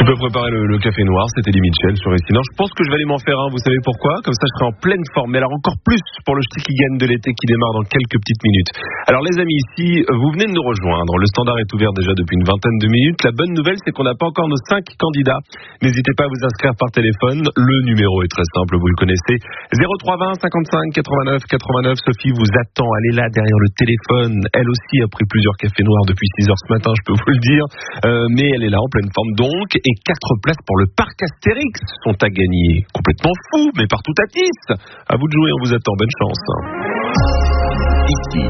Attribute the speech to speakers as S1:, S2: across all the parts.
S1: Tu peux préparer le café noir, c'était Eddie Mitchell sur Estina. Je pense que je vais aller m'en faire un, vous savez pourquoi? Comme ça je serai en pleine forme, mais alors encore plus pour le ch'ti qui gagne de l'été qui démarre dans quelques petites minutes. Alors les amis, ici, vous venez de nous rejoindre, le standard est ouvert déjà depuis une vingtaine de minutes. La bonne nouvelle, c'est qu'on n'a pas encore nos 5 candidats. N'hésitez pas à vous inscrire par téléphone, le numéro est très simple, vous le connaissez. 0320 55 89 89, Sophie vous attend, elle est là derrière le téléphone. Elle aussi a pris plusieurs cafés noirs depuis 6h ce matin, je peux vous le dire. Mais elle est là en pleine forme donc. Et 4 places pour le parc Astérix sont à gagner. Complètement fou, mais partout à Nice. À vous de jouer, on vous attend. Bonne chance.
S2: Ici,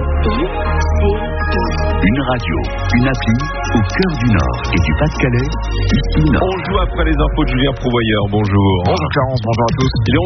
S2: une radio, une appli au cœur du Nord et du Pas-de-Calais. Ici, Nord.
S1: On joue après les infos de Julien Prouvoyeur. Bonjour.
S3: Bonjour Clarence, bonjour à tous.
S1: Il est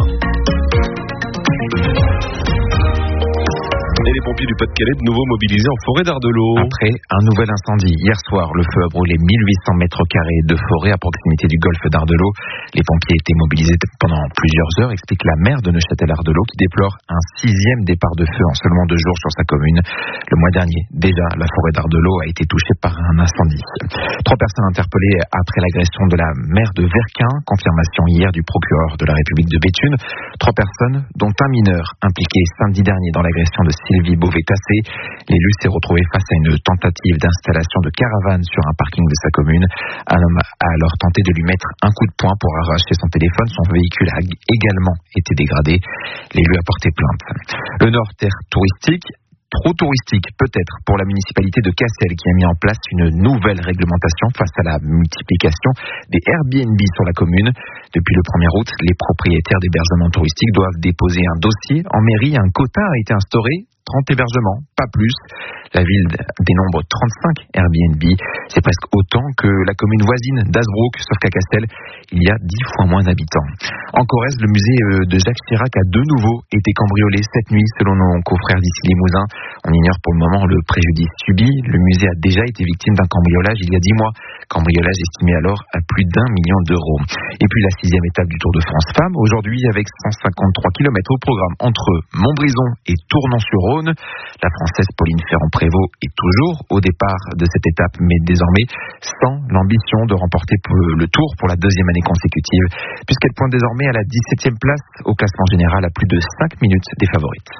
S1: 11h. Et les pompiers du Pas-de-Calais de nouveau mobilisés en forêt d'Ardelot.
S3: Après un nouvel incendie hier soir, le feu a brûlé 1800 mètres carrés de forêt à proximité du golfe d'Ardelot. Les pompiers étaient mobilisés pendant plusieurs heures, explique la maire de Neuchâtel-Ardelot qui déplore un 6e départ de feu en seulement 2 jours sur sa commune. Le mois dernier, déjà, la forêt d'Ardelot a été touchée par un incendie. 3 personnes interpellées après l'agression de la maire de Verquin, confirmation hier du procureur de la République de Béthune. 3 personnes, dont un mineur impliqué samedi dernier dans l'agression de Sylvie Beauvais-Tassé. L'élu s'est retrouvé face à une tentative d'installation de caravane sur un parking de sa commune. Un homme a alors tenté de lui mettre un coup de poing pour arracher son téléphone. Son véhicule a également été dégradé. L'élu a porté plainte. Le Nord, terre touristique. Trop touristique, peut-être, pour la municipalité de Cassel qui a mis en place une nouvelle réglementation face à la multiplication des Airbnb sur la commune. Depuis le 1er août, les propriétaires d'hébergements touristiques doivent déposer un dossier en mairie. Un quota a été instauré, 30 hébergements, pas plus. La ville dénombre 35 Airbnb. C'est presque autant que la commune voisine d'Hazebrouck, sauf qu'à Cassel, il y a 10 fois moins d'habitants. En Corrèze, le musée de Jacques Chirac a de nouveau été cambriolé cette nuit, selon nos confrères d'ici Limousin. On ignore pour le moment le préjudice subi. Le musée a déjà été victime d'un cambriolage il y a 10 mois. Cambriolage estimé alors à plus d'1 million d'euros. Et puis la 6e étape du Tour de France Femmes, aujourd'hui avec 153 km au programme entre Montbrison et Tournon-sur-Rhône. La Française Pauline Ferrand-Prévot est toujours au départ de cette étape, mais désormais sans l'ambition de remporter le Tour pour la 2e année consécutive, puisqu'elle pointe désormais à la 17e place au classement général à plus de 5 minutes des favorites.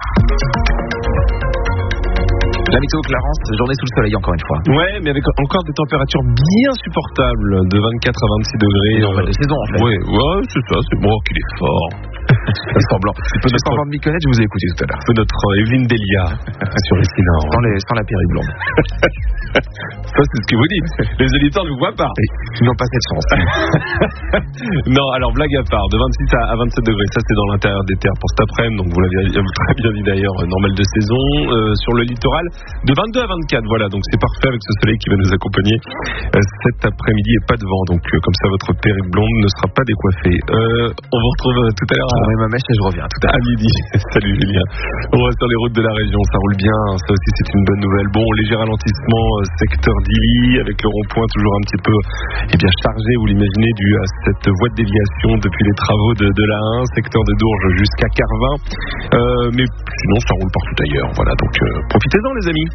S3: La météo, Clarence, journée sous le soleil encore une fois.
S1: Ouais, mais avec encore des températures bien supportables, de 24 à 26 degrés.
S3: Normal de saison en fait.
S1: Ouais, c'est ça, c'est moi qu'il est fort.
S3: C'est semblant. C'est semblant de m'y connaître, je vous ai écouté tout à l'heure.
S1: C'est notre Evelyne Delia sur les Sinors.
S3: Sans la perruque blonde.
S1: Ça, c'est ce que vous dites. Les auditeurs ne vous voient pas.
S3: Ils n'ont pas cette chance.
S1: Non, alors blague à part, de 26 à 27 degrés, ça c'est dans l'intérieur des terres pour cet après-midi, donc vous l'avez très bien dit d'ailleurs, normal de saison. Sur le littoral, de 22 à 24, voilà, donc c'est parfait avec ce soleil qui va nous accompagner cet après-midi et pas de vent, donc comme ça votre perruque blonde ne sera pas décoiffée. On vous retrouve tout à l'heure.
S3: Je remets ma mèche et je reviens tout à l'heure.
S1: À midi. Salut Julien. On va sur les routes de la région, ça roule bien, ça aussi c'est une bonne nouvelle. Bon, léger ralentissement secteur d'Illy avec le rond-point toujours un petit peu chargé, vous l'imaginez, dû à cette voie de déviation depuis les travaux de la 1, secteur de Dourges jusqu'à Carvin. Mais sinon ça roule partout ailleurs. Voilà, donc profitez-en les amis.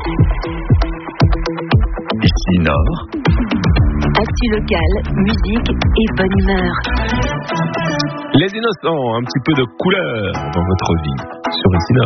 S2: Ici Nord.
S4: Actu locale, musique et bonne humeur.
S1: Les innocents, un petit peu de couleur dans votre vie sur Ici Nord.